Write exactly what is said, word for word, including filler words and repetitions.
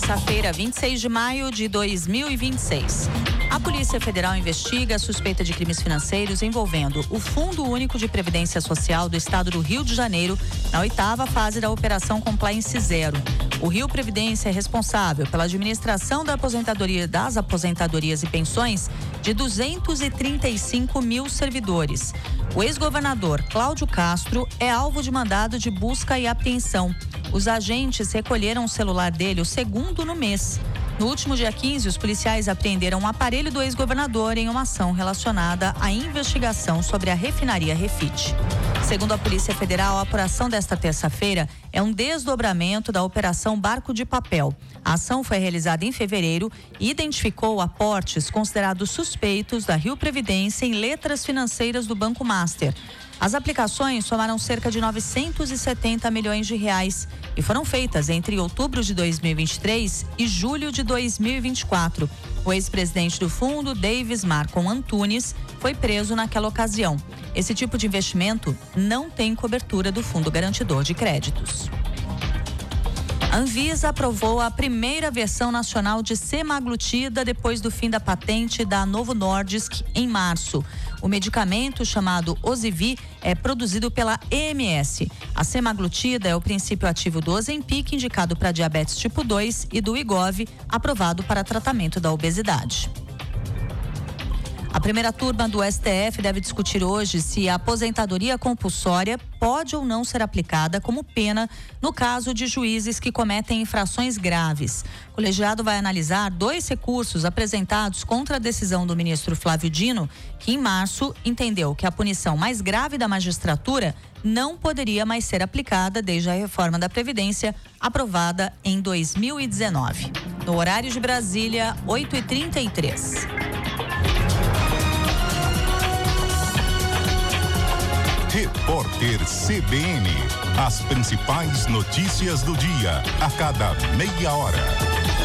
terça-feira, vinte e seis de maio de dois mil e vinte e seis. A Polícia Federal investiga a suspeita de crimes financeiros envolvendo o Fundo Único de Previdência Social do Estado do Rio de Janeiro na oitava fase da Operação Compliance Zero. O Rio Previdência é responsável pela administração da aposentadoria, das aposentadorias e pensões de duzentos e trinta e cinco mil servidores. O ex-governador Cláudio Castro é alvo de mandado de busca e apreensão. Os agentes recolheram o celular dele, o segundo no mês. No último dia quinze, os policiais apreenderam um aparelho do ex-governador em uma ação relacionada à investigação sobre a refinaria Refit. Segundo a Polícia Federal, a apuração desta terça-feira é um desdobramento da Operação Barco de Papel. A ação foi realizada em fevereiro e identificou aportes considerados suspeitos da Rio Previdência em letras financeiras do Banco Master. As aplicações somaram cerca de novecentos e setenta milhões de reais e foram feitas entre outubro de dois mil e vinte e três e julho de dois mil e vinte e quatro. O ex-presidente do fundo, Davis Marcon Antunes, foi preso naquela ocasião. Esse tipo de investimento não tem cobertura do Fundo Garantidor de Créditos. A Anvisa aprovou a primeira versão nacional de semaglutida depois do fim da patente da Novo Nordisk em março. O medicamento, chamado Ozivy, é produzido pela E M S. A semaglutida é o princípio ativo do Ozempic, indicado para diabetes tipo dois, e do Wegovy, aprovado para tratamento da obesidade. A primeira turma do S T F deve discutir hoje se a aposentadoria compulsória pode ou não ser aplicada como pena no caso de juízes que cometem infrações graves. O colegiado vai analisar dois recursos apresentados contra a decisão do ministro Flávio Dino, que em março entendeu que a punição mais grave da magistratura não poderia mais ser aplicada desde a reforma da Previdência aprovada em dois mil e dezenove. No horário de Brasília, oito e trinta e três. Repórter C B N. As principais notícias do dia, a cada meia hora.